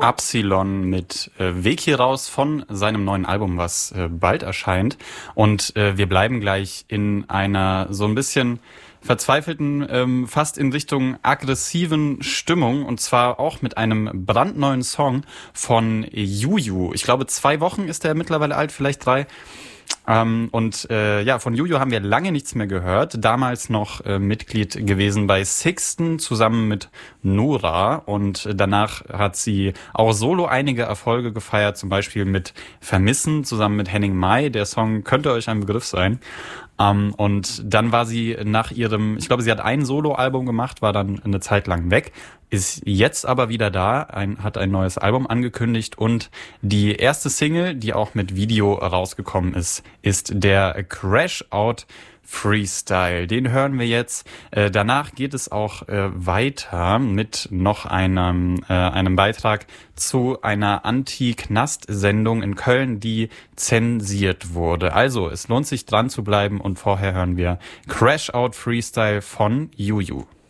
Absilon mit Weg hier raus von seinem neuen Album, was bald erscheint. Und wir bleiben gleich in einer so ein bisschen verzweifelten, fast in Richtung aggressiven Stimmung, und zwar auch mit einem brandneuen Song von Juju. Ich glaube, 2 Wochen ist er mittlerweile alt, vielleicht 3. Von Juju haben wir lange nichts mehr gehört. Damals noch Mitglied gewesen bei Sixten zusammen mit Nora, und danach hat sie auch solo einige Erfolge gefeiert, zum Beispiel mit Vermissen zusammen mit Henning Mai. Der Song könnte euch ein Begriff sein. Und dann war sie nach ihrem, ich glaube, sie hat ein Soloalbum gemacht, war dann eine Zeit lang weg, ist jetzt aber wieder da, hat ein neues Album angekündigt, und die erste Single, die auch mit Video rausgekommen ist der Crash Out Freestyle. Den hören wir jetzt. Danach geht es auch weiter mit noch einem Beitrag zu einer Anti-Knast-Sendung in Köln, die zensiert wurde. Also, es lohnt sich dran zu bleiben, und vorher hören wir Crash Out Freestyle von Juju.